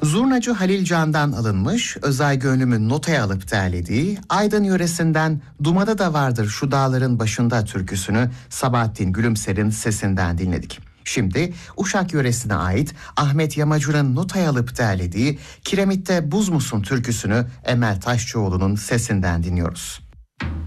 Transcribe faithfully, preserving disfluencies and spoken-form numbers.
Zurnacı Halil Can'dan alınmış, Özay Gönlüm'ün notaya alıp derlediği Aydın yöresinden "Dumada da vardır şu dağların başında" türküsünü Sabahattin Gülümser'in sesinden dinledik. Şimdi Uşak yöresine ait Ahmet Yamacur'un notaya alıp derlediği "Kiremitte Buz Musun" türküsünü Emel Taşçıoğlu'nun sesinden dinliyoruz.